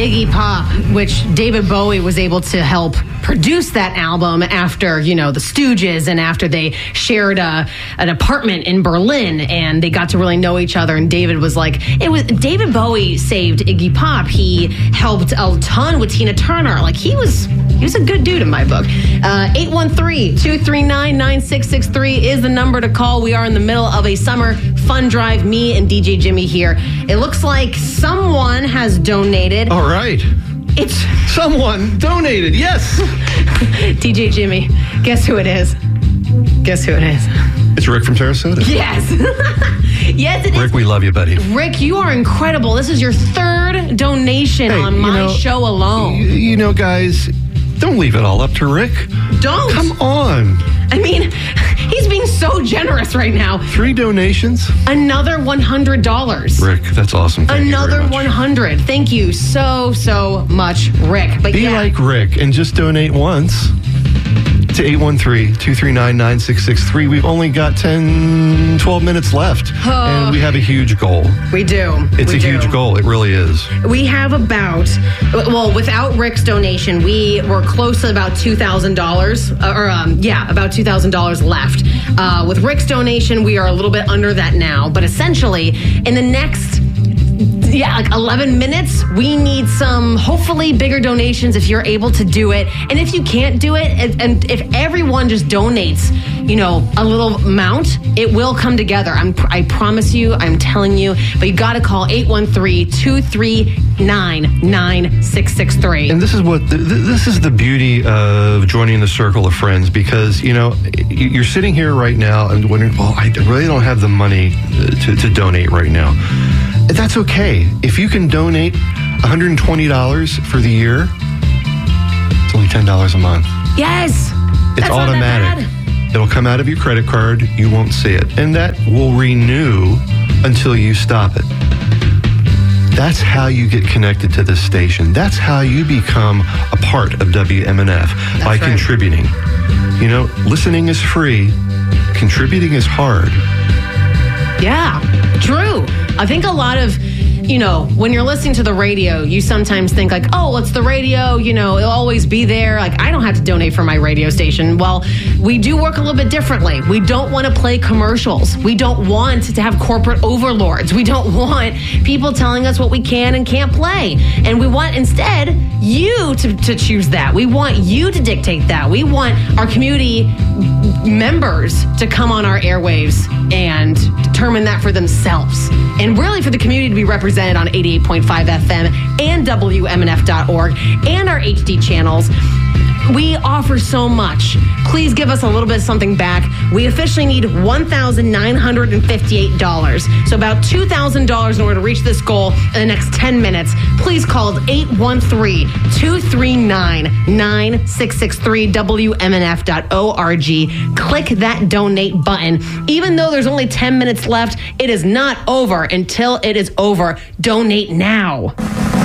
Iggy Pop, which David Bowie was able to help produce that album after, the Stooges and after they shared an apartment in Berlin and they got to really know each other. And David was like, David Bowie saved Iggy Pop. He helped a ton with Tina Turner. Like he was a good dude in my book. 813-239-9663 is the number to call. We are in the middle of a summer fun drive. Me and DJ Jimmy here. It looks like someone has donated. All right. It's someone donated. Yes. DJ Jimmy, guess who it is? It's Rick from Sarasota. Yes. Yes, it is. Rick, we love you, buddy. Rick, you are incredible. This is your third donation on my show alone. Guys, don't leave it all up to Rick. Don't. Come on. I mean, he's being so generous right now. 3 donations. Another $100. Rick, that's awesome. Thank Another you very much. $100. Thank you so much, Rick. But Be like Rick and just donate once to 813-239-9663. We've only got 10-12 minutes left, and we have a huge goal. We do. It's a huge goal. It really is. We have without Rick's donation, we were close to about $2,000, about $2,000 left. With Rick's donation, we are a little bit under that now, but essentially, in the next 11 minutes, we need some hopefully bigger donations if you're able to do it. And if you can't do it, and if everyone just donates, a little amount, it will come together. I promise you, I'm telling you. But you got to call 813-239-9663. And this is this is the beauty of joining the circle of friends, because, you're sitting here right now and wondering, well, I really don't have the money to donate right now. That's okay. If you can donate $120 for the year, it's only $10 a month. Yes. It's automatic. It'll come out of your credit card. You won't see it. And that will renew until you stop it. That's how you get connected to this station. That's how you become a part of WMNF, by contributing. Listening is free. Contributing is hard. Yeah, true. I think a lot of, when you're listening to the radio, you sometimes think like, oh, it's the radio, it'll always be there. Like, I don't have to donate for my radio station. Well, we do work a little bit differently. We don't want to play commercials. We don't want to have corporate overlords. We don't want people telling us what we can and can't play. And we want instead you to choose that. We want you to dictate that. We want our community members to come on our airwaves and determine that for themselves. And really for the community to be represented on 88.5 FM and WMNF.org and our HD channels. We offer so much. Please give us a little bit of something back. We officially need $1,958. So about $2,000 in order to reach this goal in the next 10 minutes. Please call 813-239-9663, WMNF.org. Click that donate button. Even though there's only 10 minutes left, it is not over until it is over. Donate now.